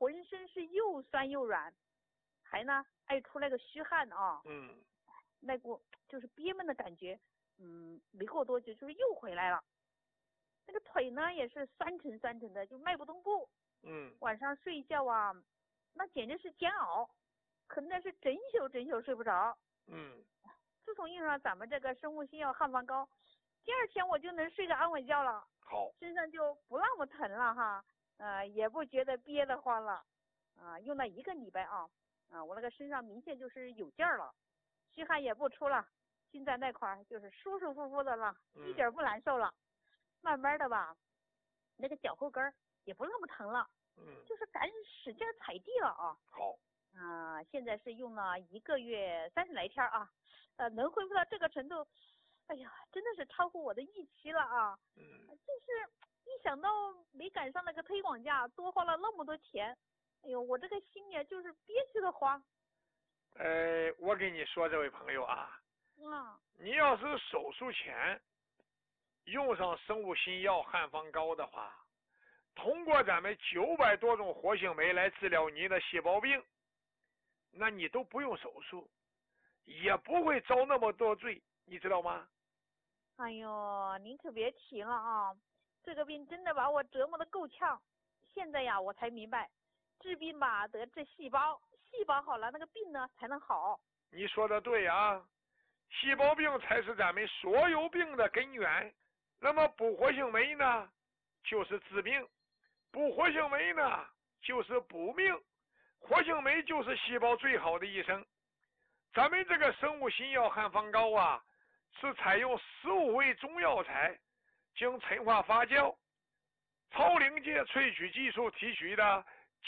浑身是又酸又软，还呢爱出那个虚汗啊。那股就是憋闷的感觉，没过多久就是又回来了。那个腿呢也是酸沉的，就迈不动步。晚上睡觉啊，那简直是煎熬，可能是整宿睡不着。自从用上咱们这个生物新药汉方膏，第二天我就能睡个安稳觉了。 好， 身上就不那么疼了哈，也不觉得憋得慌了。用了1个礼拜啊，我那个身上明显就是有劲儿了，虚汗也不出了，心在那块儿就是舒舒服服的了，一点不难受了。慢慢的吧，那个脚后跟儿也不那么疼了，就是敢使劲踩地了啊。 好， 现在是用了1个月30来天啊，能恢复到这个程度，哎呀，真的是超乎我的预期了啊。就是一想到没赶上那个推广价，多花了那么多钱，哎呦，我这个心里就是憋屈的慌。 我跟你说，这位朋友啊，你要是手术前用上生物新药汉方膏的话，通过咱们900多种活性酶来治疗您的细胞病，那你都不用手术，也不会遭那么多罪，你知道吗？ 哎呦，您可别提了啊，这个病真的把我折磨得够呛。现在呀，我才明白，治病吧得治细胞，细胞好了，那个病呢才能好。 你说的对啊，细胞病才是咱们所有病的根源。那么补活性酶呢，就是治病；补活性酶呢，就是补命。活性酶就是细胞最好的医生。咱们这个生物新药汉方膏啊，是采用15味中药材经陈化发酵、超临界萃取技术提取的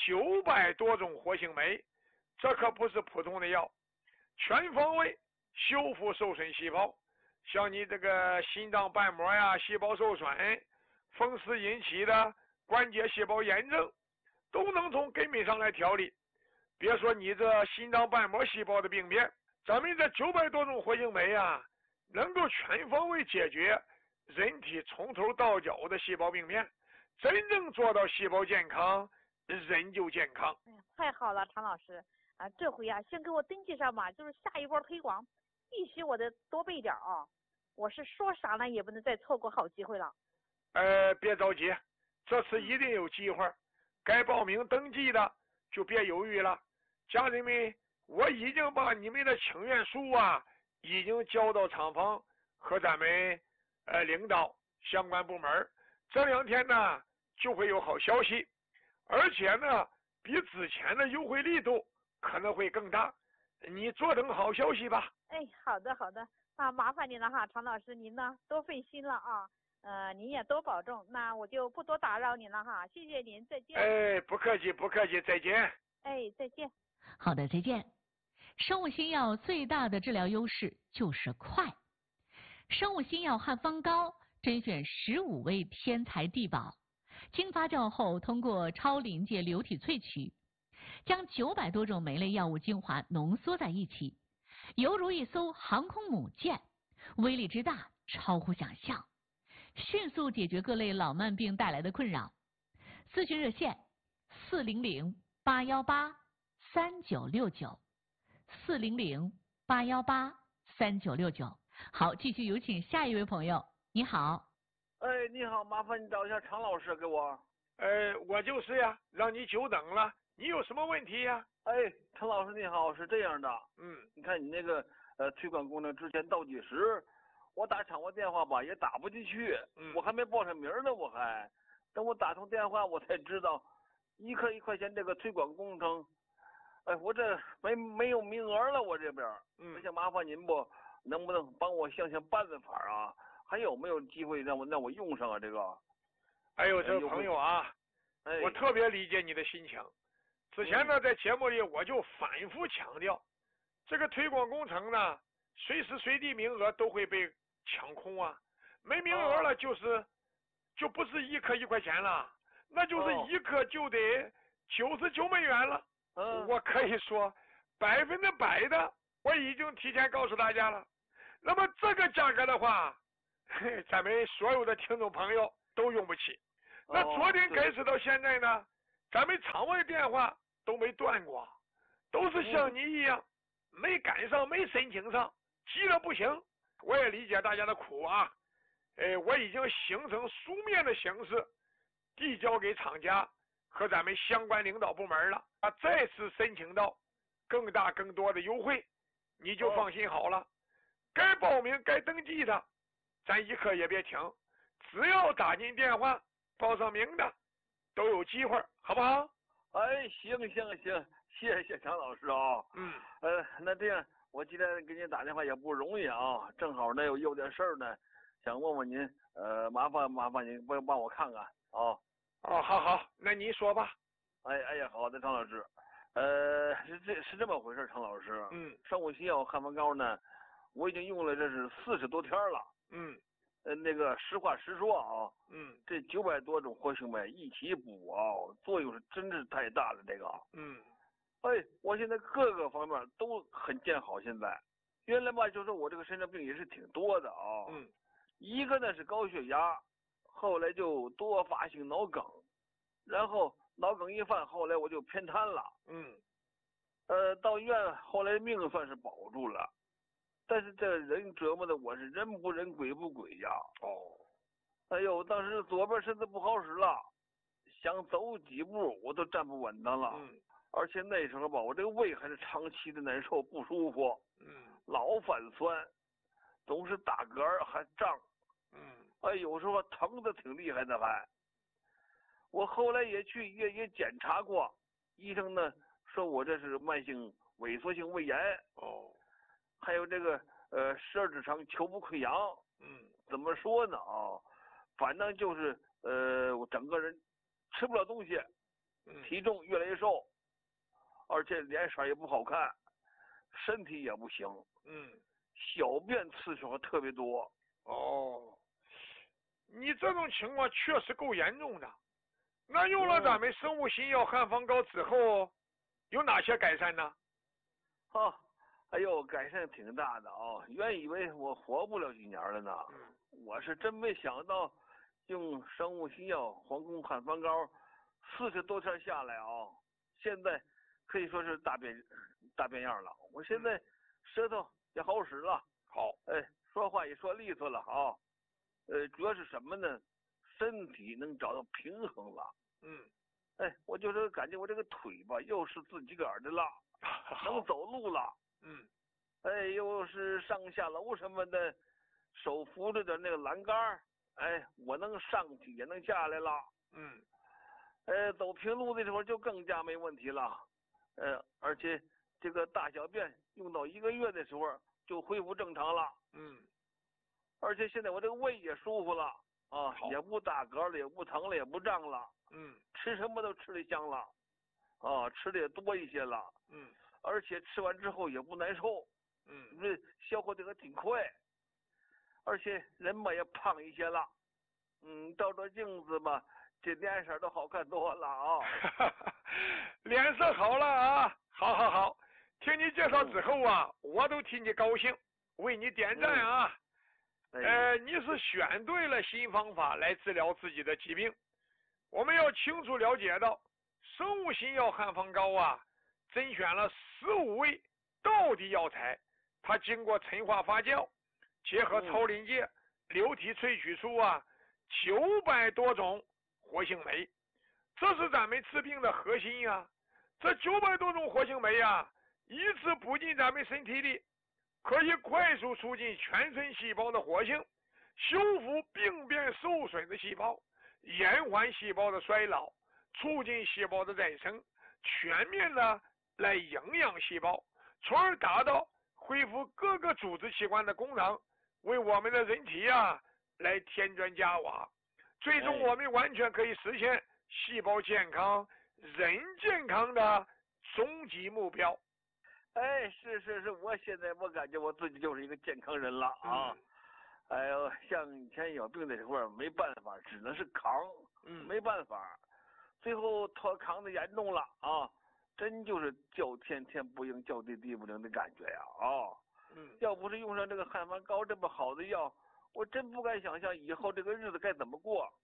900多种活性酶，这可不是普通的药，全方位修复受损细胞。像你这个心脏瓣膜呀、细胞受损、风湿引起的关节细胞炎症，都能从根本上来调理。别说你这心脏瓣膜细胞的病变，咱们这900多种活性酶啊，能够全方位解决人体从头到脚的细胞病变，真正做到细胞健康，人就健康。 哎呀，太好了，常老师啊，这回啊，先给我登记上吧，就是下一波推广，必须我得多备点啊。我是说啥呢，也不能再错过好机会了。 别着急，这次一定有机会。该报名登记的就别犹豫了。家人们，我已经把你们的请愿书啊，已经交到厂方和咱们领导相关部门。这2天呢，就会有好消息，而且呢，比之前的优惠力度可能会更大。你坐等好消息吧。 好的，麻烦您了哈，常老师，您呢多费心了啊，您也多保重，那我就不多打扰您了哈，谢谢您，再见。 不客气，再见。 再见。 好的，再见。生物新药最大的治疗优势就是快。生物新药汉方膏甄选15味天材地宝，经发酵后通过超临界流体萃取，将900多种酶类药物精华浓缩在一起，犹如一艘航空母舰，威力之大超乎想象，迅速解决各类老慢病带来的困扰。咨询热线400-818-3969，400-818-3969。好，继续有请下一位朋友。你好。 你好，麻烦你找一下常老师给我。 我就是呀，让你久等了，你有什么问题呀？ 常老师你好，是这样的，你看你那个推广工程之前倒计时，我打厂务电话吧也打不进去，我还没报上名呢，等我打通电话我才知道，1克1块钱这个推广工程，我这没有名额了，我这边，我想麻烦您能不能帮我想想办法啊？还有没有机会让我用上啊？这个， 这位朋友啊，我特别理解你的心情。之前呢，在节目里我就反复强调，这个推广工程呢，随时随地名额都会被抢空啊，没名额了就不是1克1块钱了，那就是1克就得99美元了。我可以说100%的，我已经提前告诉大家了。那么这个价格的话，咱们所有的听众朋友都用不起。那昨天开始到现在呢， 咱们场外电话都没断过，都是像你一样没赶上，没申请上，急得不行。我也理解大家的苦啊，我已经形成书面的形式递交给厂家和咱们相关领导部门了，再次申请到更大更多的优惠，你就放心好了。该报名该登记的，咱一刻也别停，只要打进电话报上名的，都有机会，好不好？ 哎，行，谢谢常老师啊。那这样，我今天给您打电话也不容易啊，正好呢有点事儿呢，想问问您，麻烦您帮我看看啊。 好，那你说吧。 哎呀，好的，常老师，是这么回事，常老师。生物新药汉方膏呢，我已经用了这是40多天了。那个实话实说啊，这900多种活性酶一起补啊，作用是真是太大了。这个，我现在各个方面都很见好。现在，原来吧，就是我这个身上病也是挺多的啊。一个呢是高血压，后来就多发性脑梗，然后脑梗一犯，后来我就偏瘫了。到医院后来命算是保住了。但是这人折磨的我是人不人鬼不鬼呀！哎呦，当时左边身子不好使了，想走几步我都站不稳当了。而且那时候吧，我这个胃还是长期的难受不舒服。老反酸，总是打嗝还胀。有时候疼的挺厉害的还。我后来也去也检查过，医生呢说我这是慢性萎缩性胃炎。还有这个12指肠球部溃疡。怎么说呢啊？反正就是我整个人吃不了东西，体重越来越瘦，而且脸色也不好看，身体也不行。小便次数还特别多。 你这种情况确实够严重的。那用了咱们生物新药汉方膏之后，有哪些改善呢？ 哎呦，改善挺大的啊！原以为我活不了几年了呢。我是真没想到，用生物新药皇宫汉方膏40多天下来啊，现在可以说是大变样了。我现在舌头也好使了，说话也说利索了啊。主要是什么呢？身体能找到平衡了。我就是感觉我这个腿吧，又是自己个儿的了，能走路了。又是上下楼什么的，手扶着的那个栏杆，我能上去也能下来了。走平路的时候就更加没问题了。而且这个大小便用到1个月的时候就恢复正常了。而且现在我这个胃也舒服了啊，也不打嗝了，也不疼了，也不胀了。吃什么都吃得香了，吃的也多一些了。而且吃完之后也不难受。这消化的还挺快，而且人嘛也胖一些了。照照镜子吧，这脸色都好看多了啊。 脸色好了啊，好，听你介绍之后啊，我都替你高兴，为你点赞啊。你是选对了新方法来治疗自己的疾病。我们要清楚了解到，生物新药汉方膏啊，甄选了15味道地药材，它经过陈化发酵，结合超临界、流体萃取出啊900多种活性酶，这是咱们治病的核心呀。这900多种活性酶啊，一次补进咱们身体里，可以快速促进全身细胞的活性，修复病变受损的细胞，延缓细胞的衰老，促进细胞的再生，全面的来营养细胞，从而达到恢复各个组织器官的功能，为我们的人体啊来添砖加瓦，最终我们完全可以实现细胞健康、人健康的终极目标。 是，我现在我感觉我自己就是一个健康人了啊。像以前有病的时候没办法，只能是扛。没办法，最后他扛的严重了啊，真就是叫天天不应，叫地地不灵的感觉呀啊。要不是用上这个汉方膏这么好的药，我真不敢想象以后这个日子该怎么过